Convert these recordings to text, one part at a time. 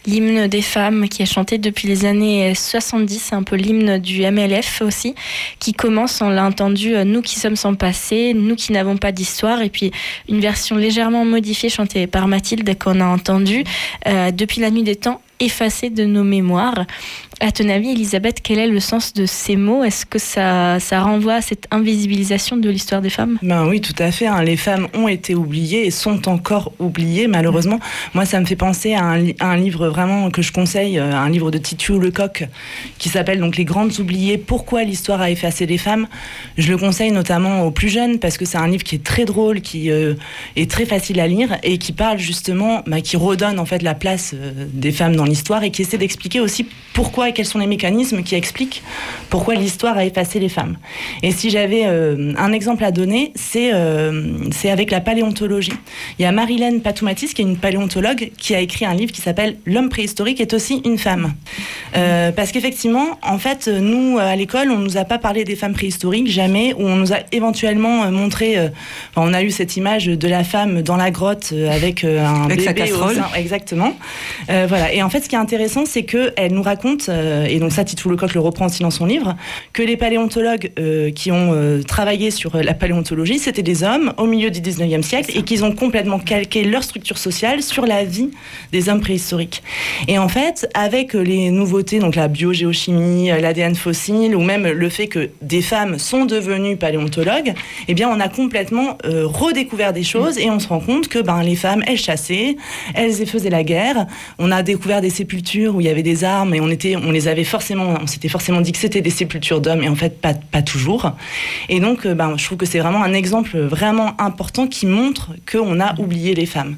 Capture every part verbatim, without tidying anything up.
l'hymne des femmes qui est chanté depuis les années soixante-dix, c'est un peu l'hymne du M L F aussi, qui commence, on l'a entendu, nous qui sommes sans passé, nous qui n'avons pas d'histoire, et puis une version légèrement modifiée chantée par Mathilde qu'on a entendue, euh, depuis la nuit des temps, effacée de nos mémoires. À ton avis, Elisabeth, quel est le sens de ces mots ? Est-ce que ça, ça renvoie à cette invisibilisation de l'histoire des femmes ? Ben oui, tout à fait. Hein. Les femmes ont été oubliées et sont encore oubliées, malheureusement. Moi, ça me fait penser à un, li- à un livre vraiment que je conseille, euh, un livre de Titiou Lecoq, qui s'appelle donc Les Grandes Oubliées, pourquoi l'histoire a effacé les femmes. Je le conseille notamment aux plus jeunes, parce que c'est un livre qui est très drôle, qui euh, est très facile à lire, et qui parle justement, bah, qui redonne en fait la place euh, des femmes dans l'histoire, et qui essaie d'expliquer aussi pourquoi et quels sont les mécanismes qui expliquent pourquoi l'histoire a effacé les femmes. Et si j'avais euh, un exemple à donner, c'est, euh, c'est avec la paléontologie. Il y a Marilène Patoumatis, qui est une paléontologue, qui a écrit un livre qui s'appelle « L'homme préhistorique est aussi une femme ». Euh, parce qu'effectivement, en fait, nous, à l'école, on ne nous a pas parlé des femmes préhistoriques, jamais, ou on nous a éventuellement montré, euh, enfin, on a eu cette image de la femme dans la grotte euh, avec euh, un avec bébé sa casserole. au sein. Exactement. Euh, voilà. Et en fait, ce qui est intéressant, c'est qu'elle nous raconte, euh, et donc ça, Titiou Lecoq le reprend aussi dans son livre, que les paléontologues euh, qui ont euh, travaillé sur la paléontologie, c'était des hommes au milieu du dix-neuvième siècle, et qu'ils ont complètement calqué leur structure sociale sur la vie des hommes préhistoriques. Et en fait, avec les nouveautés, donc la biogéochimie, l'A D N fossile, ou même le fait que des femmes sont devenues paléontologues, eh bien, on a complètement euh, redécouvert des choses, et on se rend compte que ben, les femmes, elles chassaient, elles faisaient la guerre. On a découvert des sépultures où il y avait des armes, et on était, on les avait forcément, on s'était forcément dit que c'était des sépultures d'hommes, et en fait, pas, pas toujours. Et donc, euh, ben, je trouve que c'est vraiment un exemple vraiment important qui montre qu'on a oublié les femmes.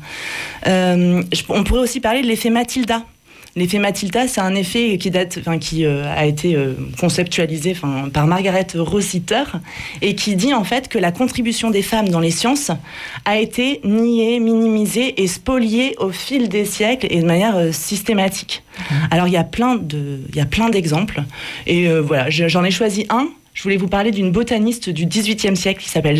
Euh, je, on pourrait aussi parler de l'effet Mathilda. L'effet Mathilda, c'est un effet qui date, enfin, qui euh, a été euh, conceptualisé, enfin, par Margaret Rossiter, et qui dit en fait que la contribution des femmes dans les sciences a été niée, minimisée et spoliée au fil des siècles et de manière euh, systématique. Mmh. Alors il y a plein de, il y a plein d'exemples, et euh, voilà, j'en ai choisi un. Je voulais vous parler d'une botaniste du dix-huitième siècle qui s'appelle